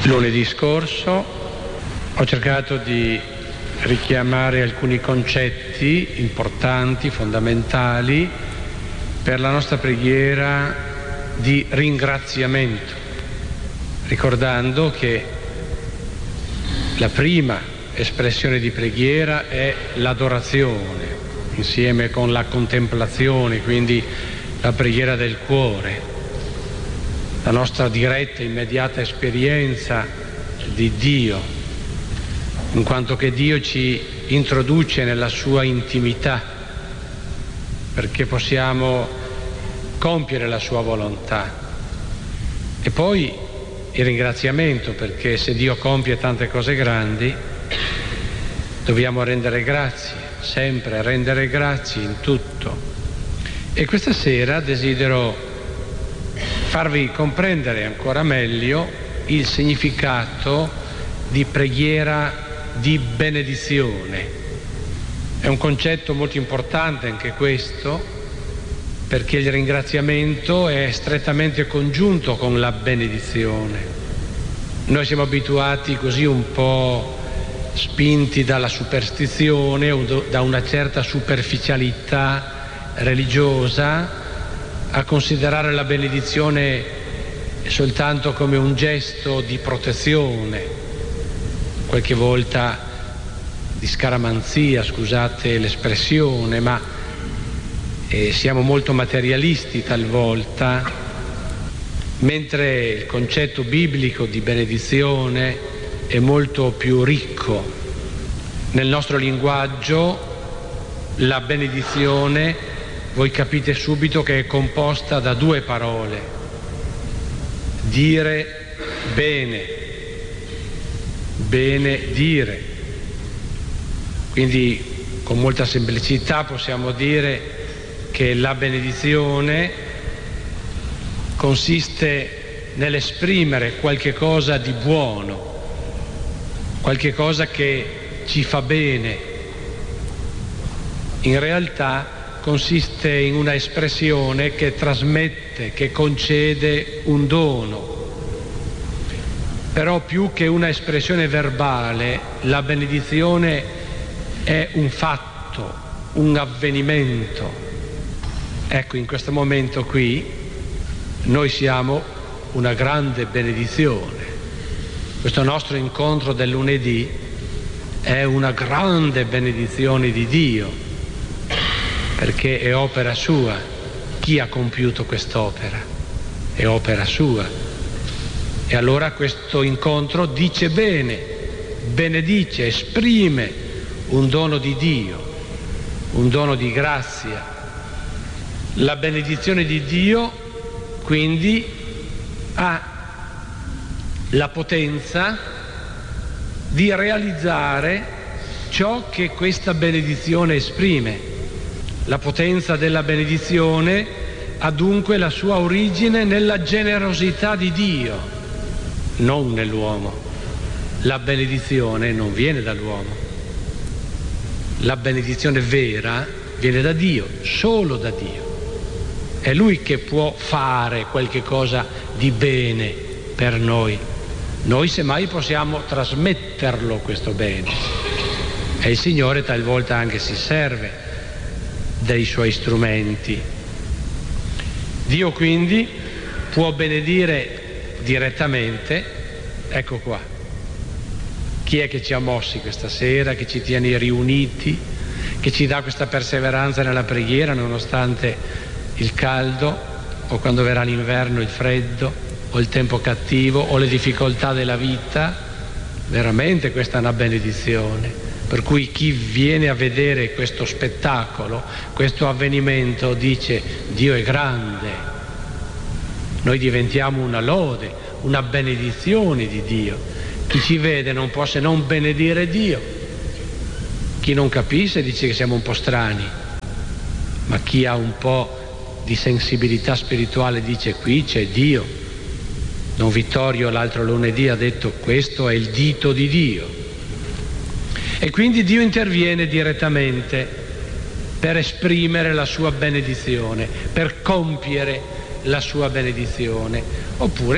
Lunedì scorso ho cercato di richiamare alcuni concetti importanti, fondamentali per la nostra preghiera di ringraziamento, ricordando che la prima espressione di preghiera è l'adorazione, insieme con la contemplazione, quindi la preghiera del cuore, la nostra diretta e immediata esperienza di Dio, in quanto che Dio ci introduce nella sua intimità, perché possiamo compiere la sua volontà. E poi il ringraziamento, perché se Dio compie tante cose grandi, dobbiamo rendere grazie, sempre rendere grazie in tutto. E questa sera desidero farvi comprendere ancora meglio il significato di preghiera di benedizione. È un concetto molto importante anche questo, perché il ringraziamento è strettamente congiunto con la benedizione. Noi siamo abituati così un po' spinti dalla superstizione o da una certa superficialità religiosa a considerare la benedizione soltanto come un gesto di protezione, qualche volta di scaramanzia, scusate l'espressione, ma siamo molto materialisti talvolta, mentre il concetto biblico di benedizione è molto più ricco. Nel nostro linguaggio la benedizione, voi capite subito che è composta da due parole: dire bene, benedire. Quindi con molta semplicità possiamo dire che la benedizione consiste nell'esprimere qualche cosa di buono, qualche cosa che ci fa bene. In realtà consiste in una espressione che trasmette, che concede un dono. Però più che una espressione verbale, la benedizione è un fatto, un avvenimento. Ecco, in questo momento qui noi siamo una grande benedizione. Questo nostro incontro del lunedì è una grande benedizione di Dio, perché è opera sua. Chi ha compiuto quest'opera? È opera sua. E allora questo incontro dice bene, benedice, esprime un dono di Dio, un dono di grazia. La benedizione di Dio quindi ha la potenza di realizzare ciò che questa benedizione esprime. La potenza della benedizione ha dunque la sua origine nella generosità di Dio, non nell'uomo. La benedizione non viene dall'uomo. La benedizione vera viene da Dio, solo da Dio. È Lui che può fare qualche cosa di bene per noi. Noi semmai possiamo trasmetterlo questo bene. E il Signore talvolta anche si serve dei suoi strumenti. Dio quindi può benedire direttamente. Ecco qua. Chi è che ci ha mossi questa sera, che ci tiene riuniti, che ci dà questa perseveranza nella preghiera nonostante il caldo, o quando verrà l'inverno il freddo, o il tempo cattivo, o le difficoltà della vita? Veramente questa è una benedizione. Per cui chi viene a vedere questo spettacolo, questo avvenimento, dice: Dio è grande. Noi diventiamo una lode, una benedizione di Dio. Chi ci vede non può se non benedire Dio. Chi non capisce dice che siamo un po' strani, ma chi ha un po' di sensibilità spirituale dice: qui c'è Dio. Don Vittorio l'altro lunedì ha detto: questo è il dito di Dio. E quindi Dio interviene direttamente per esprimere la sua benedizione, per compiere la sua benedizione. Oppure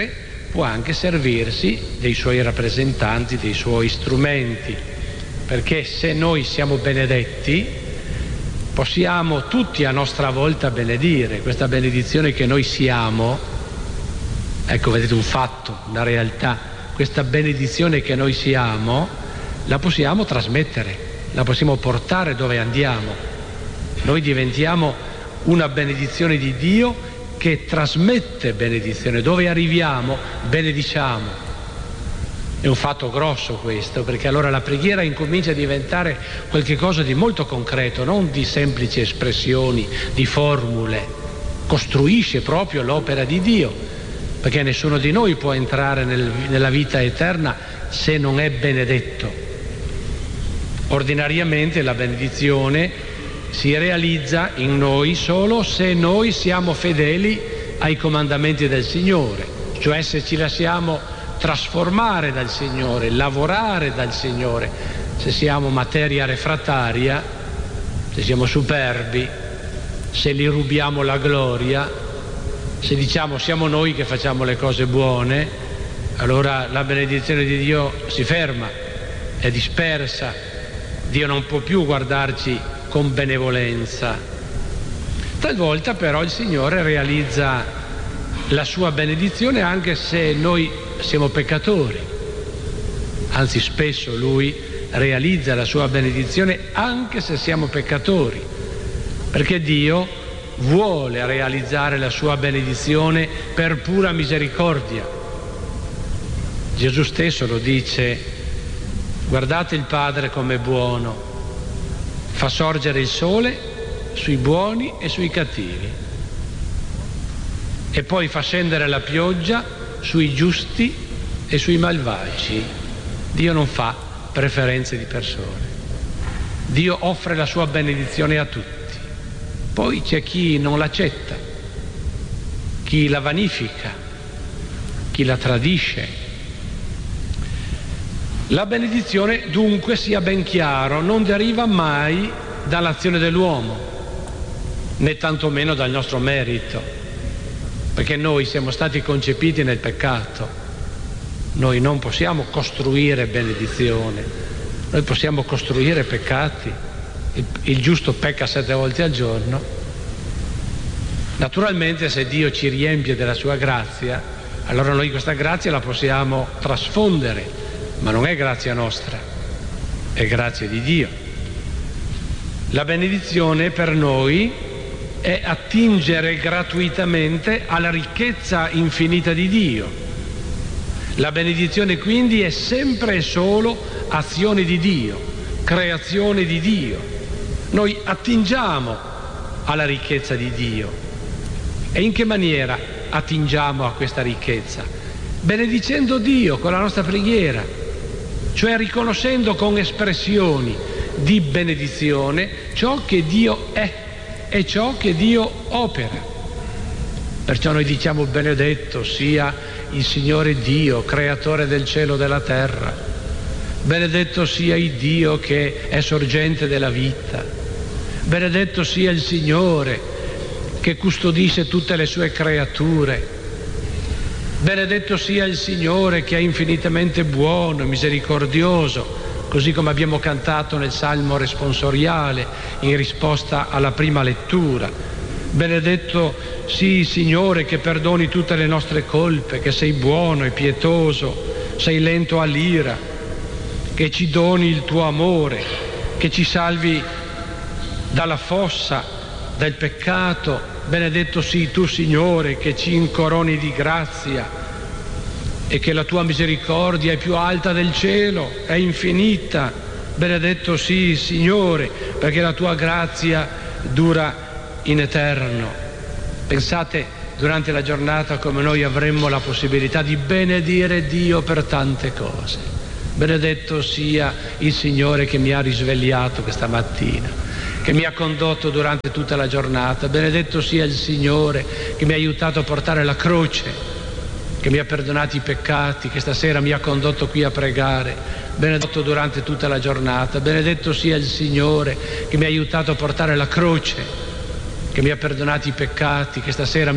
può anche servirsi dei suoi rappresentanti, dei suoi strumenti, perché se noi siamo benedetti possiamo tutti a nostra volta benedire. Questa benedizione che noi siamo, ecco, vedete, un fatto, una realtà, questa benedizione che noi siamo la possiamo trasmettere, la possiamo portare dove andiamo. Noi diventiamo una benedizione di Dio che trasmette benedizione. Dove arriviamo, benediciamo. È un fatto grosso questo, perché allora la preghiera incomincia a diventare qualcosa di molto concreto, non di semplici espressioni, di formule. Costruisce proprio l'opera di Dio, perché nessuno di noi può entrare nella vita eterna se non è benedetto. Ordinariamente la benedizione si realizza in noi solo se noi siamo fedeli ai comandamenti del Signore, cioè se ci lasciamo trasformare dal Signore, lavorare dal Signore. Se siamo materia refrattaria, se siamo superbi, se gli rubiamo la gloria, se diciamo siamo noi che facciamo le cose buone, allora la benedizione di Dio si ferma, è dispersa. Dio non può più guardarci con benevolenza. Talvolta però il Signore realizza la sua benedizione anche se noi siamo peccatori, anzi spesso Lui realizza la sua benedizione anche se siamo peccatori, perché Dio vuole realizzare la sua benedizione per pura misericordia. Gesù stesso lo dice: guardate il Padre com'è buono, fa sorgere il sole sui buoni e sui cattivi e poi fa scendere la pioggia sui giusti e sui malvagi. Dio non fa preferenze di persone. Dio offre la sua benedizione a tutti. Poi c'è chi non l'accetta, chi la vanifica, chi la tradisce. La benedizione, dunque, sia ben chiaro, non deriva mai dall'azione dell'uomo, né tantomeno dal nostro merito, perché noi siamo stati concepiti nel peccato. Noi non possiamo costruire benedizione, noi possiamo costruire peccati. Il giusto pecca 7 volte al giorno. Naturalmente, se Dio ci riempie della sua grazia, allora noi questa grazia la possiamo trasfondere, ma non è grazia nostra, è grazia di Dio. La benedizione per noi è attingere gratuitamente alla ricchezza infinita di Dio. La benedizione quindi è sempre e solo azione di Dio, creazione di Dio. Noi attingiamo alla ricchezza di Dio. E in che maniera attingiamo a questa ricchezza? Benedicendo Dio con la nostra preghiera, cioè riconoscendo con espressioni di benedizione ciò che Dio è e ciò che Dio opera. Perciò noi diciamo: benedetto sia il Signore Dio, creatore del cielo e della terra. Benedetto sia il Dio che è sorgente della vita. Benedetto sia il Signore che custodisce tutte le sue creature. Benedetto sia il Signore che è infinitamente buono e misericordioso, così come abbiamo cantato nel Salmo responsoriale in risposta alla prima lettura. Benedetto sii il Signore che perdoni tutte le nostre colpe, che sei buono e pietoso, sei lento all'ira, che ci doni il tuo amore, che ci salvi dalla fossa del peccato. Benedetto sii tu, Signore, che ci incoroni di grazia e che la tua misericordia è più alta del cielo, è infinita. Benedetto sii, Signore, perché la tua grazia dura in eterno. Pensate durante la giornata come noi avremmo la possibilità di benedire Dio per tante cose. Benedetto sia il Signore che mi ha risvegliato questa mattina, che mi ha condotto durante tutta la giornata. Benedetto sia il Signore che mi ha aiutato a portare la croce, che mi ha perdonato i peccati, che stasera mi ha condotto qui a pregare. Benedetto durante tutta la giornata. Benedetto sia il Signore che mi ha aiutato a portare la croce, che mi ha perdonato i peccati, che stasera